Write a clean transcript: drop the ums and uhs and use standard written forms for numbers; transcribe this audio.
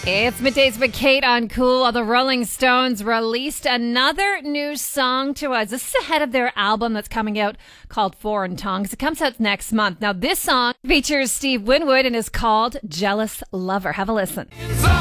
It's Middays with Kate on Cool. The Rolling Stones released another new song to us. This is ahead of their album that's coming out called Foreign Tongues. It comes out next month. Now, this song features Steve Winwood and is called Jealous Lover. Have a listen.